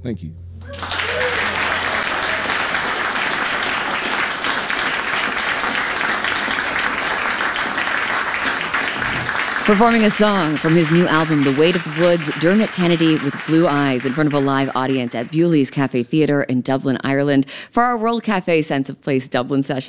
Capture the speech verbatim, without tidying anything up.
Thank you. Performing a song from his new album, The Weight of the Woods, Dermot Kennedy with Blue Eyes in front of a live audience at Bewley's Cafe Theatre in Dublin, Ireland for our World Cafe Sense of Place Dublin session.